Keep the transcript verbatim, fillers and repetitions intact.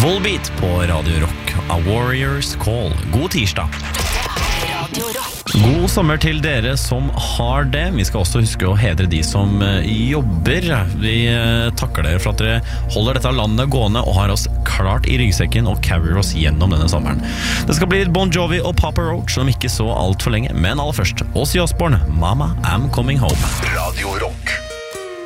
Volbeat på Radio Rock, A Warrior's Call. God tirsdag. Radio Rock. God sommer til dere som har det. Vi skal også huske å hedre de som jobber. Vi takker dere for at dere holder dette landet gående og har oss klart i ryggsekken og carrier oss gjennom denne sommeren. Det skal bli Bon Jovi og Papa Roach om ikke så alt for lenge, men aller først Ozzy Osbourne, Mama, I'm Coming Home. Radio Rock.